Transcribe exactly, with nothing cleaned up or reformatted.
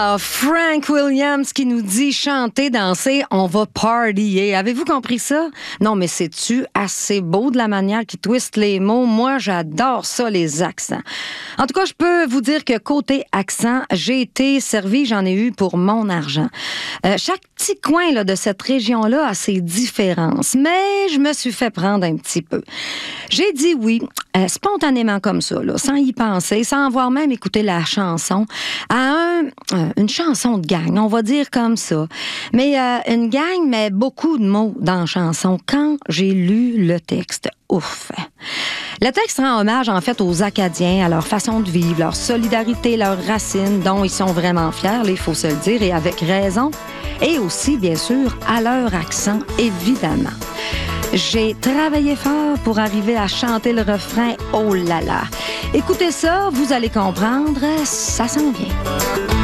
Ah, Frank Williams qui nous dit chanter, danser, on va partyer. Avez-vous compris ça? Non, mais c'est-tu assez beau de la manière qu'il twiste les mots? Moi, j'adore ça, les accents. En tout cas, je peux vous dire que côté accent, j'ai été servi, j'en ai eu pour mon argent. Euh, chaque petit coin là, de cette région-là a ses différences, mais je me suis fait prendre un petit peu. J'ai dit oui, euh, spontanément comme ça, là, sans y penser, sans avoir même écouté la chanson, à un, euh, une chanson de gang, on va dire comme ça. Mais euh, une gang met beaucoup de mots dans la chanson. Quand j'ai lu le texte, ouf! Le texte rend hommage, en fait, aux Acadiens, à leur façon de vivre, leur solidarité, leurs racines, dont ils sont vraiment fiers, il faut se le dire, et avec raison. Et aussi, bien sûr, à leur accent, évidemment. J'ai travaillé fort pour arriver à chanter le refrain « Oh là là ». Écoutez ça, vous allez comprendre, ça s'en vient.